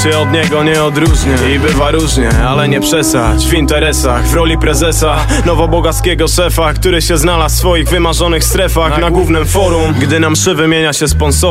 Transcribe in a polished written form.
się od niego nie odróżnię. I bywa różnie, ale nie przesadź. W interesach, w roli prezesa nowobogackiego szefa, który się znalazł w swoich wymarzonych strefach na głównym forum. Gdy na mszy wymienia się sponsor